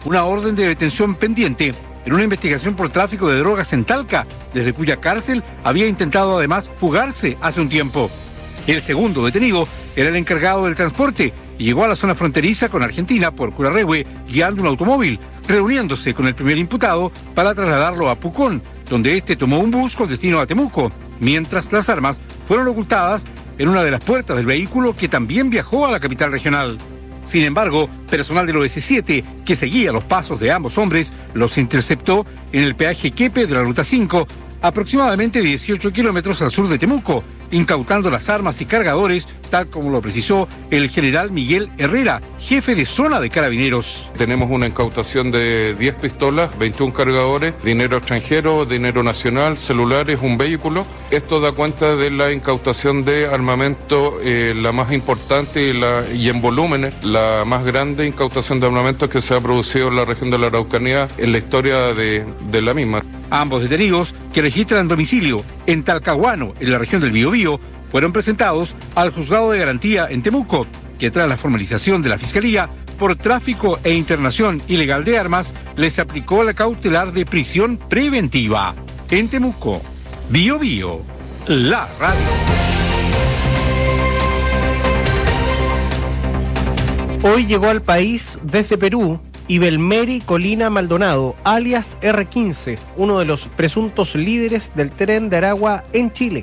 una orden de detención pendiente en una investigación por tráfico de drogas en Talca, desde cuya cárcel había intentado además fugarse hace un tiempo. El segundo detenido era el encargado del transporte y llegó a la zona fronteriza con Argentina por Curarrehue guiando un automóvil, reuniéndose con el primer imputado para trasladarlo a Pucón, donde este tomó un bus con destino a Temuco, mientras las armas fueron ocultadas en una de las puertas del vehículo que también viajó a la capital regional. Sin embargo, personal del OS7, que seguía los pasos de ambos hombres, los interceptó en el peaje Quepe de la Ruta 5, aproximadamente 18 kilómetros al sur de Temuco, incautando las armas y cargadores, tal como lo precisó el general Miguel Herrera, jefe de zona de Carabineros. Tenemos una incautación de 10 pistolas, 21 cargadores, dinero extranjero, dinero nacional, celulares, un vehículo. Esto da cuenta de la incautación de armamento, la más importante y en volúmenes, la más grande incautación de armamento que se ha producido en la región de la Araucanía en la historia de la misma. Ambos detenidos, que registran domicilio en Talcahuano, en la región del Biobío, fueron presentados al juzgado de garantía en Temuco, que tras la formalización de la Fiscalía por tráfico e internación ilegal de armas, les aplicó la cautelar de prisión preventiva. En Temuco, Biobío, la radio. Hoy llegó al país desde Perú Ibelmeri Colina Maldonado, alias R15, uno de los presuntos líderes del Tren de Aragua en Chile.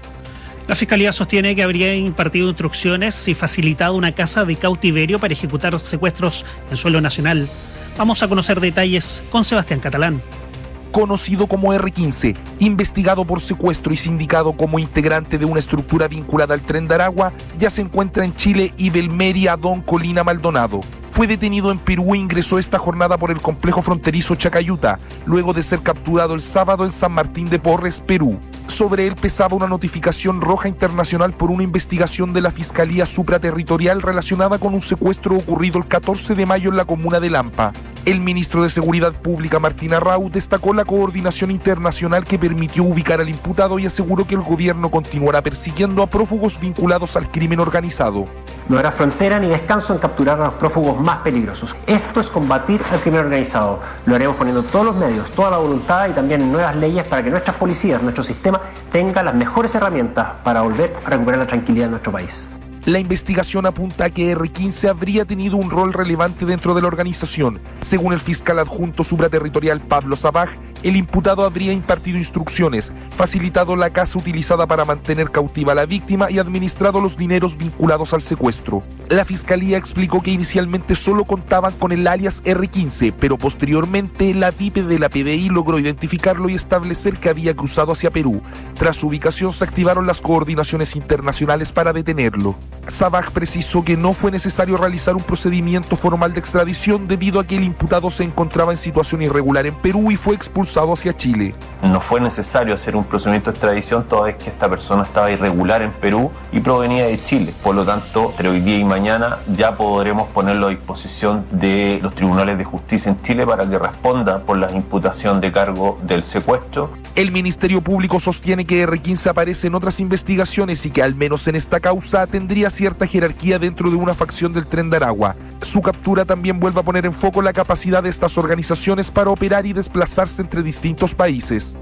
La Fiscalía sostiene que habría impartido instrucciones y facilitado una casa de cautiverio para ejecutar secuestros en suelo nacional. Vamos a conocer detalles con Sebastián Catalán. Conocido como R15, investigado por secuestro y sindicado como integrante de una estructura vinculada al Tren de Aragua, ya se encuentra en Chile Ibelmeri Adón Colina Maldonado. Fue detenido en Perú e ingresó esta jornada por el complejo fronterizo Chacayuta, luego de ser capturado el sábado en San Martín de Porres, Perú. Sobre él pesaba una notificación roja internacional por una investigación de la Fiscalía Supraterritorial relacionada con un secuestro ocurrido el 14 de mayo en la comuna de Lampa. El ministro de Seguridad Pública, Martín Arrau, destacó la coordinación internacional que permitió ubicar al imputado y aseguró que el gobierno continuará persiguiendo a prófugos vinculados al crimen organizado. No habrá frontera ni descanso en capturar a los prófugos más peligrosos. Esto es combatir al crimen organizado. Lo haremos poniendo todos los medios, toda la voluntad y también nuevas leyes para que nuestras policías, nuestro sistema, tengan las mejores herramientas para volver a recuperar la tranquilidad en nuestro país. La investigación apunta a que R15 habría tenido un rol relevante dentro de la organización. Según el fiscal adjunto supraterritorial Pablo Sabaj, el imputado habría impartido instrucciones, facilitado la casa utilizada para mantener cautiva a la víctima y administrado los dineros vinculados al secuestro. La fiscalía explicó que inicialmente solo contaban con el alias R15, pero posteriormente la DIPE de la PDI logró identificarlo y establecer que había cruzado hacia Perú. Tras su ubicación se activaron las coordinaciones internacionales para detenerlo. Sabaj precisó que no fue necesario realizar un procedimiento formal de extradición debido a que el imputado se encontraba en situación irregular en Perú y fue expulsado hacia Chile. No fue necesario hacer un procedimiento de extradición toda vez que esta persona estaba irregular en Perú y provenía de Chile. Por lo tanto, entre hoy día y mañana ya podremos ponerlo a disposición de los tribunales de justicia en Chile para que responda por la imputación de cargo del secuestro. El Ministerio Público sostiene que R15 aparece en otras investigaciones y que al menos en esta causa tendría cierta jerarquía dentro de una facción del Tren de Aragua. Su captura también vuelve a poner en foco la capacidad de estas organizaciones para operar y desplazarse entre distintos países.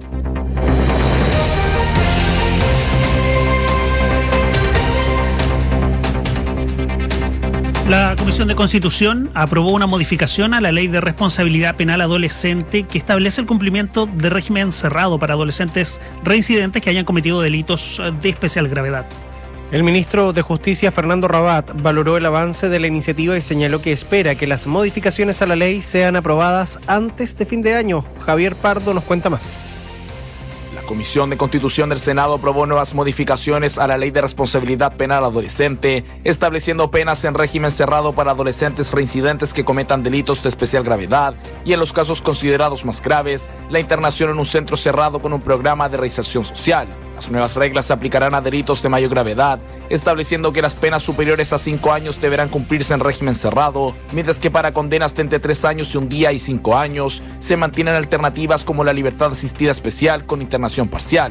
La Comisión de Constitución aprobó una modificación a la Ley de Responsabilidad Penal Adolescente que establece el cumplimiento de régimen cerrado para adolescentes reincidentes que hayan cometido delitos de especial gravedad. El ministro de Justicia, Fernando Rabat, valoró el avance de la iniciativa y señaló que espera que las modificaciones a la ley sean aprobadas antes de fin de año. Javier Pardo nos cuenta más. La Comisión de Constitución del Senado aprobó nuevas modificaciones a la Ley de Responsabilidad Penal Adolescente, estableciendo penas en régimen cerrado para adolescentes reincidentes que cometan delitos de especial gravedad y, en los casos considerados más graves, la internación en un centro cerrado con un programa de reinserción social. Las nuevas reglas se aplicarán a delitos de mayor gravedad, estableciendo que las penas superiores a 5 años deberán cumplirse en régimen cerrado, mientras que para condenas de entre 3 años y 1 día y 5 años se mantienen alternativas como la libertad asistida especial con internación parcial. El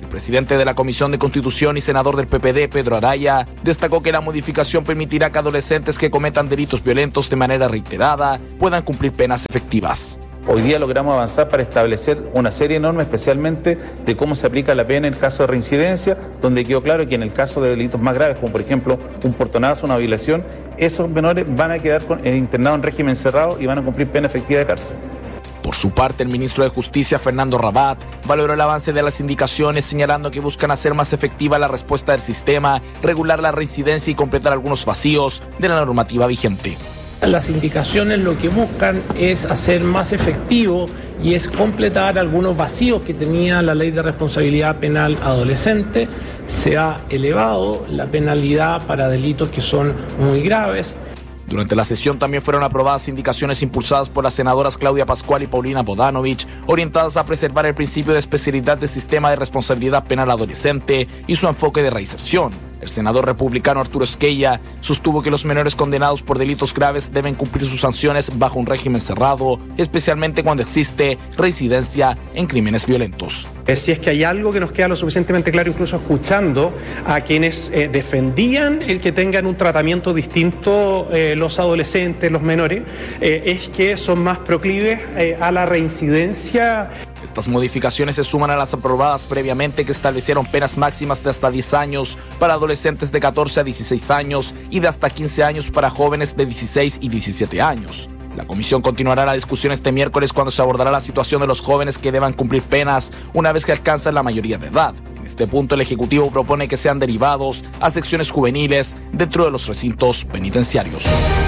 El presidente de la Comisión de Constitución y senador del PPD, Pedro Araya, destacó que la modificación permitirá que adolescentes que cometan delitos violentos de manera reiterada puedan cumplir penas efectivas. Hoy día logramos avanzar para establecer una serie de normas, especialmente de cómo se aplica la pena en caso de reincidencia, donde quedó claro que en el caso de delitos más graves, como por ejemplo un portonazo, una violación, esos menores van a quedar internados en régimen cerrado y van a cumplir pena efectiva de cárcel. Por su parte, el ministro de Justicia, Fernando Rabat, valoró el avance de las indicaciones, señalando que buscan hacer más efectiva la respuesta del sistema, regular la reincidencia y completar algunos vacíos de la normativa vigente. Las indicaciones lo que buscan es hacer más efectivo y es completar algunos vacíos que tenía la Ley de Responsabilidad Penal Adolescente. Se ha elevado la penalidad para delitos que son muy graves. Durante la sesión también fueron aprobadas indicaciones impulsadas por las senadoras Claudia Pascual y Paulina Bodanovich, orientadas a preservar el principio de especialidad del sistema de responsabilidad penal adolescente y su enfoque de reinserción. El senador republicano Arturo Esquella sostuvo que los menores condenados por delitos graves deben cumplir sus sanciones bajo un régimen cerrado, especialmente cuando existe reincidencia en crímenes violentos. Si es que hay algo que nos queda lo suficientemente claro, incluso escuchando a quienes defendían el que tengan un tratamiento distinto los adolescentes, los menores, es que son más proclives a la reincidencia. Estas modificaciones se suman a las aprobadas previamente que establecieron penas máximas de hasta 10 años para adolescentes de 14 a 16 años y de hasta 15 años para jóvenes de 16 y 17 años. La comisión continuará la discusión este miércoles cuando se abordará la situación de los jóvenes que deban cumplir penas una vez que alcanzan la mayoría de edad. En este punto, el Ejecutivo propone que sean derivados a secciones juveniles dentro de los recintos penitenciarios.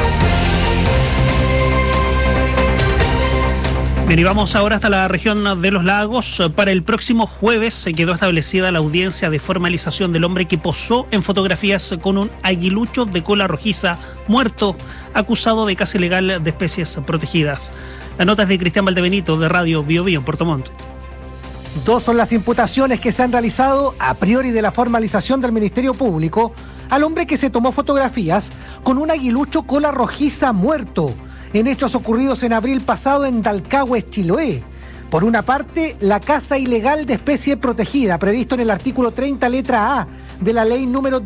Bien, y vamos ahora hasta la región de los lagos. Para el próximo jueves se quedó establecida la audiencia de formalización del hombre que posó en fotografías con un aguilucho de cola rojiza muerto, acusado de caza ilegal de especies protegidas. La nota es de Cristian Valdebenito, de Radio Bio Bio en Puerto Montt. Dos son las imputaciones que se han realizado a priori de la formalización del Ministerio Público al hombre que se tomó fotografías con un aguilucho cola rojiza muerto, en hechos ocurridos en abril pasado en Dalcahue, Chiloé. Por una parte, la caza ilegal de especie protegida, previsto en el artículo 30, letra A, de la ley número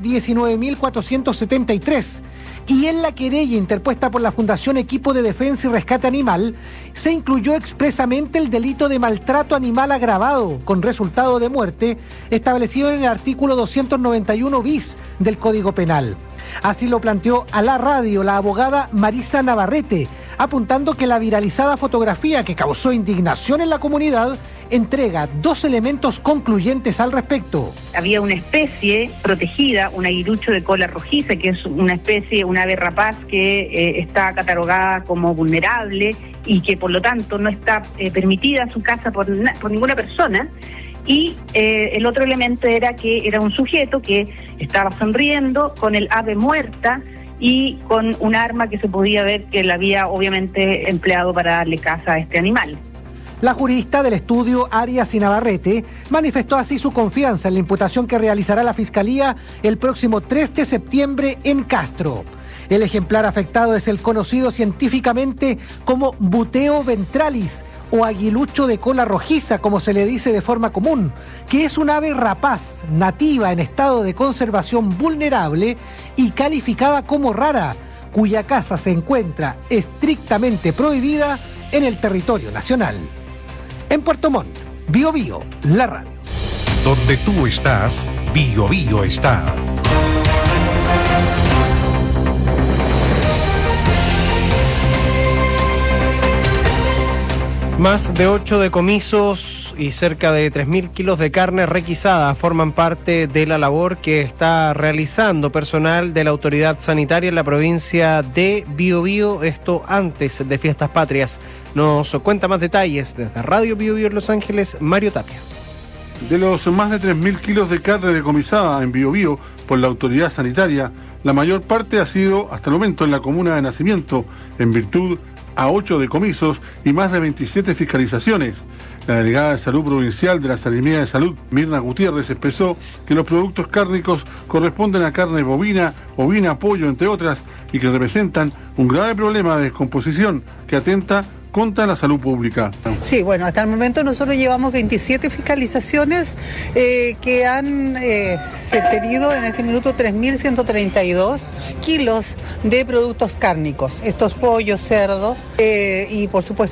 19.473, y en la querella interpuesta por la Fundación Equipo de Defensa y Rescate Animal, se incluyó expresamente el delito de maltrato animal agravado con resultado de muerte, establecido en el artículo 291 bis del Código Penal. Así lo planteó a la radio la abogada Marisa Navarrete, apuntando que la viralizada fotografía que causó indignación en la comunidad entrega dos elementos concluyentes al respecto. Había una especie protegida, un aguilucho de cola rojiza, que es una especie, un ave rapaz que está catalogada como vulnerable y que por lo tanto no está permitida su caza por ninguna persona. Y el otro elemento era que era un sujeto que estaba sonriendo con el ave muerta y con un arma que se podía ver que la había obviamente empleado para darle caza a este animal. La jurista del estudio Arias y Navarrete manifestó así su confianza en la imputación que realizará la Fiscalía el próximo 3 de septiembre en Castro. El ejemplar afectado es el conocido científicamente como Buteo ventralis o aguilucho de cola rojiza, como se le dice de forma común, que es un ave rapaz nativa en estado de conservación vulnerable y calificada como rara, cuya caza se encuentra estrictamente prohibida en el territorio nacional. En Puerto Montt, Bio Bio, la radio. Donde tú estás, Bio Bio está. Más de 8 decomisos y cerca de 3.000 kilos de carne requisada forman parte de la labor que está realizando personal de la autoridad sanitaria en la provincia de Biobío, esto antes de Fiestas Patrias. Nos cuenta más detalles desde Radio Biobío en Los Ángeles, Mario Tapia. De los más de 3.000 kilos de carne decomisada en Biobío por la autoridad sanitaria, la mayor parte ha sido hasta el momento en la comuna de Nacimiento, en virtud a 8 decomisos y más de 27 fiscalizaciones. La delegada de Salud Provincial de la Seremía de Salud, Mirna Gutiérrez, expresó que los productos cárnicos corresponden a carne bovina, ovina, pollo, entre otras, y que representan un grave problema de descomposición que atenta contra la salud pública. Sí, bueno, hasta el momento nosotros llevamos 27 fiscalizaciones que han tenido en este minuto 3.132 kilos de productos cárnicos. Estos pollos, cerdo y por supuesto